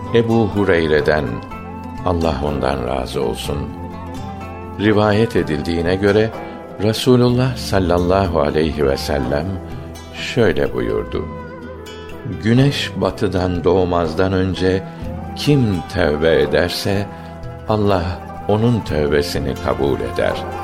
Ebu Hureyre'den, Allah ondan razı olsun, rivayet edildiğine göre Resulullah sallallahu aleyhi ve sellem şöyle buyurdu: Güneş batıdan doğmazdan önce kim tevbe ederse Allah onun tövbesini kabul eder.